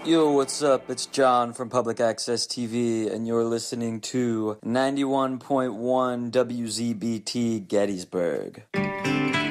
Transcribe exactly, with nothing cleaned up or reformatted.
Yo, what's up? It's John from Public Access T V, and you're listening to ninety-one point one W Z B T Gettysburg.